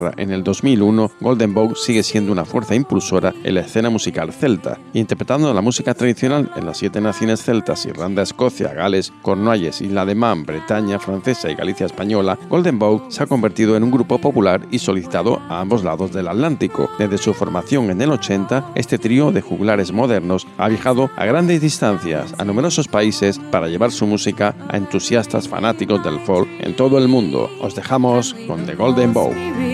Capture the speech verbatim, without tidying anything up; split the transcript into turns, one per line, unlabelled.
En el dos mil uno, Golden Bough sigue siendo una fuerza impulsora en la escena musical celta, interpretando la música tradicional en las siete naciones celtas, Irlanda, Escocia, Gales, Cornualles, Isla de Man, Bretaña francesa y Galicia española. Golden Bough se ha convertido en un grupo popular y solicitado a ambos lados del Atlántico. Desde su formación en el ochenta, este trío de juglares modernos ha viajado a grandes distancias a numerosos países para llevar su música a entusiastas fanáticos del folk en todo el mundo. Os dejamos con The Golden Bough.